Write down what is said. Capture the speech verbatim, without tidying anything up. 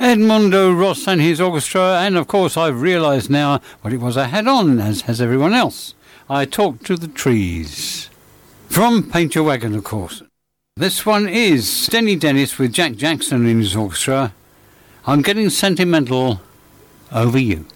Edmundo Ross and his orchestra, and of course I've realised now what it was I had on, as has everyone else. I talked to the trees. From Paint Your Wagon, of course. This one is Denny Dennis with Jack Jackson in his orchestra. I'm Getting Sentimental Over You.